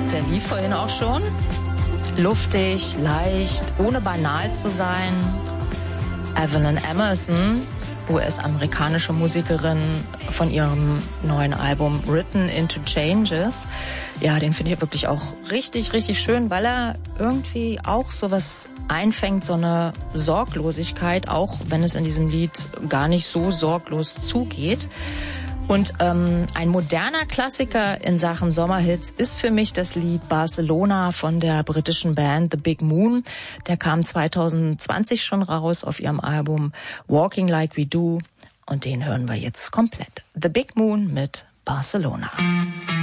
Der lief vorhin auch schon. Luftig, leicht, ohne banal zu sein. Evelyn Emerson, US-amerikanische Musikerin, von ihrem neuen Album Written into Changes. Ja, den finde ich wirklich auch richtig, richtig schön, weil er irgendwie auch sowas einfängt, so eine Sorglosigkeit, auch wenn es in diesem Lied gar nicht so sorglos zugeht. Und ein moderner Klassiker in Sachen Sommerhits ist für mich das Lied Barcelona von der britischen Band The Big Moon. Der kam 2020 schon raus auf ihrem Album Walking Like We Do. Und den hören wir jetzt komplett. The Big Moon mit Barcelona.